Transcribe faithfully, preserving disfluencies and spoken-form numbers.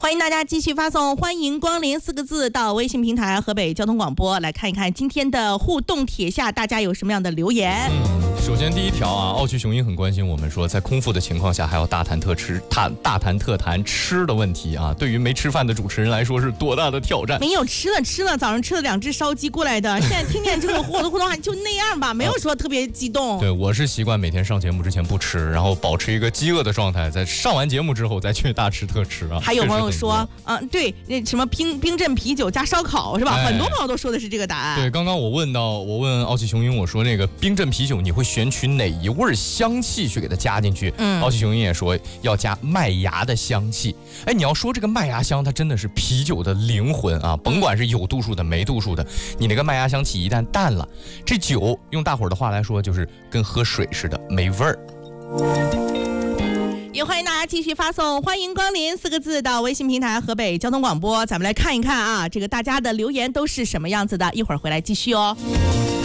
欢迎大家继续发送欢迎光临四个字到微信平台河北交通广播，来看一看今天的互动帖下大家有什么样的留言。 嗯，首先第一条啊，奥趣雄鹰很关心我们说，在空腹的情况下还要大谈特吃，谈大谈特谈吃的问题啊，对于没吃饭的主持人来说是多大的挑战？ 没有吃了吃了，早上吃了两只烧鸡过来的，现在听见这个互动互动就那样吧，没有说特别激动。 对，我是习惯每天上节目之前不吃，然后保持一个饥饿的状态，在上完节目之后再去大吃特吃啊。 还有朋友说，嗯，对，那什么冰冰镇啤酒加烧烤是吧？哎、很多朋友都说的是这个答案。 对，刚刚我问到，我问奥气雄鹰，我说那个冰镇啤酒你会选取哪一味香气去给它加进去？嗯，奥气雄鹰也说要加麦芽的香气。哎，你要说这个麦芽香，它真的是啤酒的灵魂啊！甭管是有度数的、没度数的，你那个麦芽香气一旦淡了，这酒用大伙儿的话来说，就是跟喝水似的，没味儿。 也欢迎大家继续发送欢迎光临四个字到微信平台河北交通广播，咱们来看一看啊，这个大家的留言都是什么样子的，一会儿回来继续哦。